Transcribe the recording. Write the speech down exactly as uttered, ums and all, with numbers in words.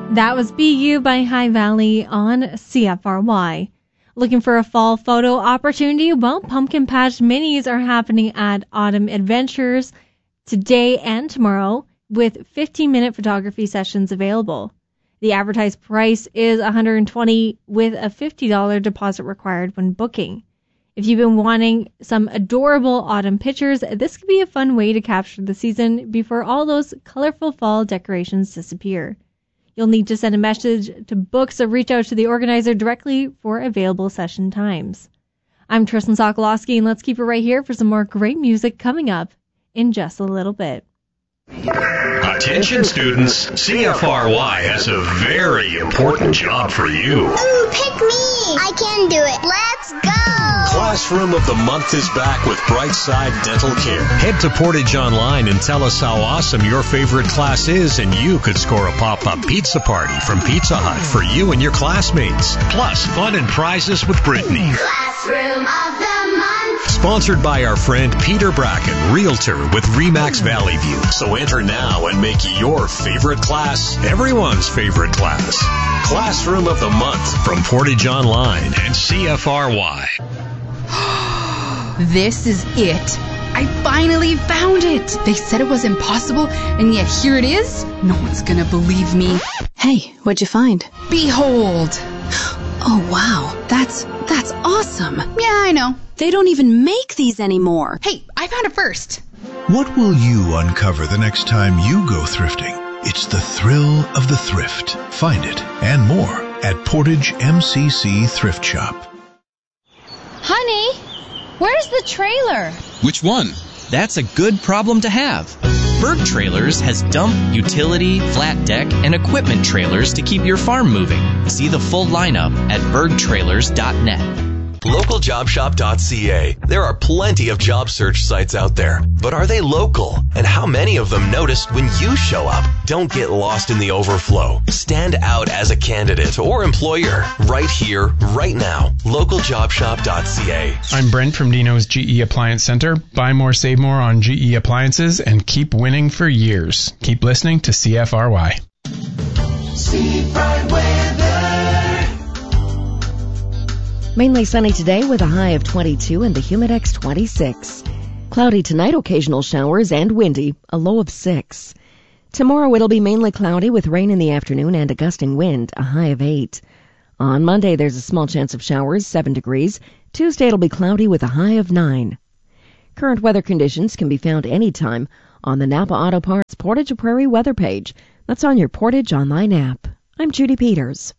That was Be You by High Valley on C F R Y. Looking for a fall photo opportunity? Well, Pumpkin Patch Minis are happening at Autumn Adventures today and tomorrow with fifteen-minute photography sessions available. The advertised price is one hundred twenty dollars with a fifty dollars deposit required when booking. If you've been wanting some adorable autumn pictures, this could be a fun way to capture the season before all those colorful fall decorations disappear. You'll need to send a message to book, so reach out to the organizer directly for available session times. I'm Tristan Sokolowski, and let's keep it right here for some more great music coming up in just a little bit. Attention students, C F R Y has a very important job for you. Ooh, pick me! I can do it. Let's go! Classroom of the Month is back with Brightside Dental Care. Head to Portage Online and tell us how awesome your favorite class is, and you could score a pop-up pizza party from Pizza Hut for you and your classmates. Plus, fun and prizes with Brittany. Classroom of the Month. Sponsored by our friend Peter Bracken, Realtor with Remax Valley View. So enter now and make your favorite class everyone's favorite class. Classroom of the Month from Portage Online and C F R Y. This is it. I finally found it. They said it was impossible, and yet here it is. No one's gonna believe me. Hey, what'd you find? Behold. Oh, wow. That's, that's awesome. Yeah, I know. They don't even make these anymore. Hey, I found it first. What will you uncover the next time you go thrifting? It's the thrill of the thrift. Find it and more at Portage M C C Thrift Shop. Honey, where's the trailer? Which one? That's a good problem to have. Berg Trailers has dump, utility, flat deck, and equipment trailers to keep your farm moving. See the full lineup at berg trailers dot net. local job shop dot c a. There are plenty of job search sites out there, but are they local? And how many of them notice when you show up? Don't get lost in the overflow. Stand out as a candidate or employer right here, right now. local job shop dot c a. I'm Brent from Dino's G E Appliance Center. Buy more, save more on G E appliances and keep winning for years. Keep listening to C F R Y. Seafront weather. Mainly sunny today with a high of twenty-two and the Humidex twenty-six. Cloudy tonight, occasional showers and windy, a low of six. Tomorrow it'll be mainly cloudy with rain in the afternoon and a gusting wind, a high of eight. On Monday there's a small chance of showers, seven degrees. Tuesday it'll be cloudy with a high of nine. Current weather conditions can be found anytime on the Napa Auto Parts Portage Prairie weather page. That's on your Portage Online app. I'm Judy Peters.